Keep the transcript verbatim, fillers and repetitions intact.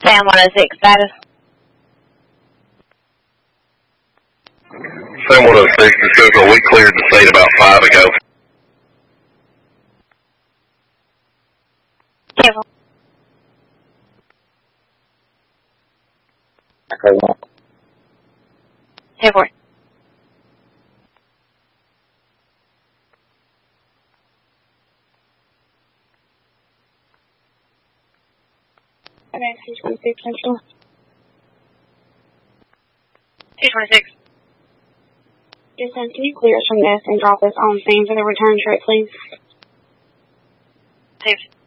Sam one oh six, status. Sam one oh six, this goes on. We cleared the scene about five ago. Careful. Okay. ten four. Okay, two twenty-six, Central. two twenty-six. Yes, sir. Can you clear us from this and drop us on scene for the return trip, please? Safe.